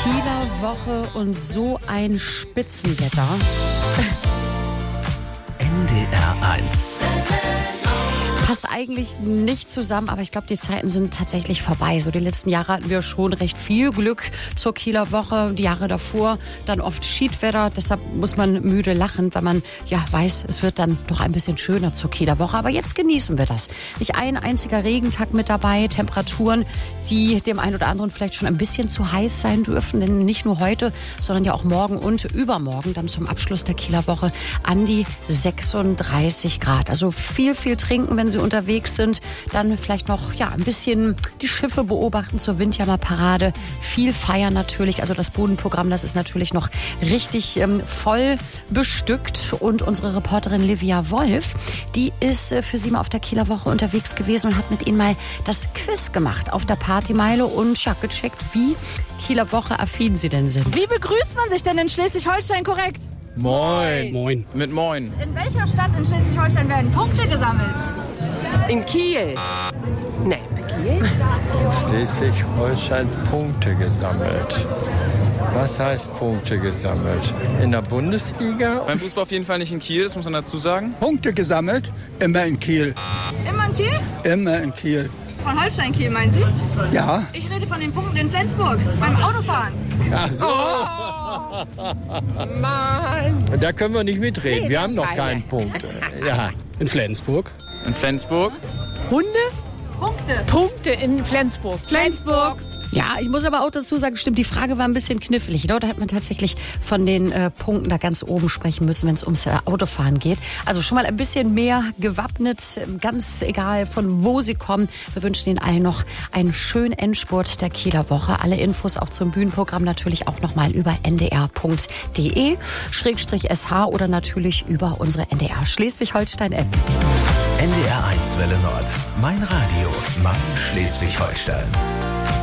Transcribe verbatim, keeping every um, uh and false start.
Kieler Woche und so ein Spitzenwetter. N D R eins. Passt eigentlich nicht zusammen, aber ich glaube, die Zeiten sind tatsächlich vorbei. So die letzten Jahre hatten wir schon recht viel Glück zur Kieler Woche. Die Jahre davor dann oft Schiedwetter. Deshalb muss man müde lachen, weil man ja weiß, es wird dann doch ein bisschen schöner zur Kieler Woche. Aber jetzt genießen wir das. Nicht ein einziger Regentag mit dabei. Temperaturen, die dem einen oder anderen vielleicht schon ein bisschen zu heiß sein dürfen. Denn nicht nur heute, sondern ja auch morgen und übermorgen dann zum Abschluss der Kieler Woche an die sechsunddreißig Grad. Also viel, viel trinken, wenn Sie unterwegs sind, dann vielleicht noch ja ein bisschen die Schiffe beobachten zur Windjammerparade, viel feiern natürlich, also das Bodenprogramm, das ist natürlich noch richtig ähm, voll bestückt und unsere Reporterin Livia Wolf, die ist äh, für Sie mal auf der Kieler Woche unterwegs gewesen und hat mit Ihnen mal das Quiz gemacht auf der Partymeile und ja, gecheckt, wie Kieler Woche affin Sie denn sind. Wie begrüßt man sich denn in Schleswig-Holstein korrekt? Moin. Moin. Mit Moin. In welcher Stadt in Schleswig-Holstein werden Punkte gesammelt? In Kiel. Nee, Kiel? Schleswig-Holstein Punkte gesammelt. Was heißt Punkte gesammelt? In der Bundesliga? Beim Fußball auf jeden Fall nicht in Kiel, das muss man dazu sagen. Punkte gesammelt? Immer in Kiel. Immer in Kiel? Immer in Kiel. Von Holstein-Kiel, meinen Sie? Ja. Ich rede von den Punkten in Flensburg, beim Autofahren. Ach so. Oh, Mann. Da können wir nicht mitreden. Nee, wir haben noch beide. keinen Punkt. Ja. In Flensburg. In Flensburg. Hunde? Punkte. Punkte in Flensburg. Flensburg. Ja, ich muss aber auch dazu sagen, stimmt, die Frage war ein bisschen knifflig. Ne? Da hat man tatsächlich von den äh, Punkten da ganz oben sprechen müssen, wenn es ums äh, Autofahren geht. Also schon mal ein bisschen mehr gewappnet, ganz egal von wo Sie kommen. Wir wünschen Ihnen allen noch einen schönen Endspurt der Kieler Woche. Alle Infos auch zum Bühnenprogramm natürlich auch nochmal über n d r punkt d e Schrägstrich s h oder natürlich über unsere N D R Schleswig-Holstein-App. N D R eins Welle Nord. Mein Radio. Mein Schleswig-Holstein.